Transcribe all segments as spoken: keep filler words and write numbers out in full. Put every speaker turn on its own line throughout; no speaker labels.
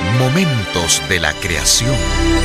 Momentos de la creación.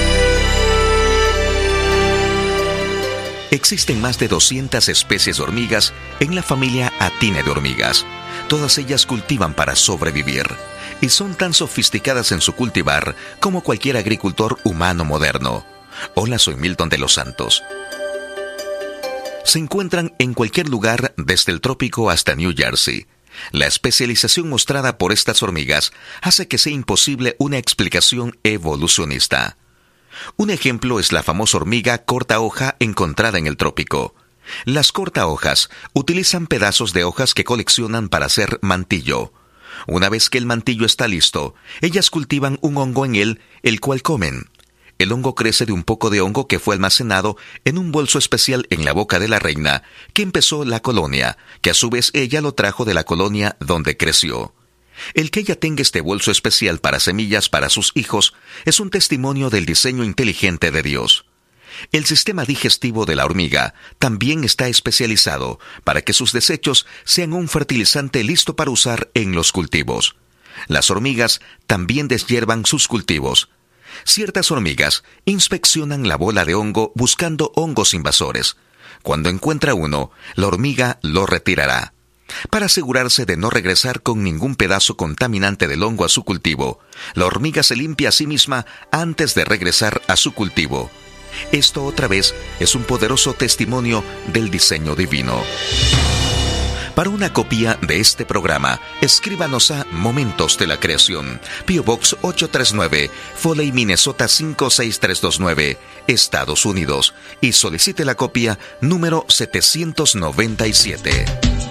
Existen más de doscientas especies de hormigas en la familia Athina de hormigas. Todas ellas cultivan para sobrevivir y son tan sofisticadas en su cultivar como cualquier agricultor humano moderno. Hola, soy Milton de los Santos. Se encuentran en cualquier lugar desde el trópico hasta New Jersey. La especialización mostrada por estas hormigas hace que sea imposible una explicación evolucionista. Un ejemplo es la famosa hormiga corta hoja encontrada en el trópico. Las corta hojas utilizan pedazos de hojas que coleccionan para hacer mantillo. Una vez que el mantillo está listo, ellas cultivan un hongo en él, el cual comen. El hongo crece de un poco de hongo que fue almacenado en un bolso especial en la boca de la reina, que empezó la colonia, que a su vez ella lo trajo de la colonia donde creció. El que ella tenga este bolso especial para semillas para sus hijos es un testimonio del diseño inteligente de Dios. El sistema digestivo de la hormiga también está especializado para que sus desechos sean un fertilizante listo para usar en los cultivos. Las hormigas también deshiervan sus cultivos. Ciertas hormigas inspeccionan la bola de hongo buscando hongos invasores. Cuando encuentra uno, la hormiga lo retirará. Para asegurarse de no regresar con ningún pedazo contaminante del hongo a su cultivo, la hormiga se limpia a sí misma antes de regresar a su cultivo. Esto otra vez es un poderoso testimonio del diseño divino. Para una copia de este programa, escríbanos a Momentos de la Creación, P O Box ocho tres nueve, Foley, Minnesota cinco seis tres dos nueve, Estados Unidos, y solicite la copia número setecientos noventa y siete.